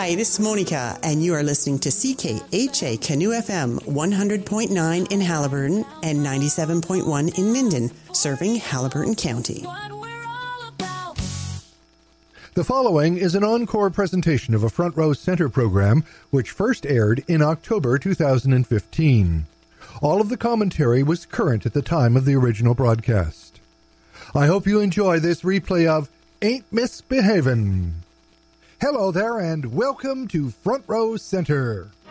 Hi, this is Monica, and you are listening to CKHA Canoe FM 100.9 in Haliburton and 97.1 in Minden, serving Haliburton County. The following is an encore presentation of a Front Row Center program which first aired in October 2015. All of the commentary was current at the time of the original broadcast. I hope you enjoy this replay of Ain't Misbehavin'. Hello there and welcome to Front Row Center.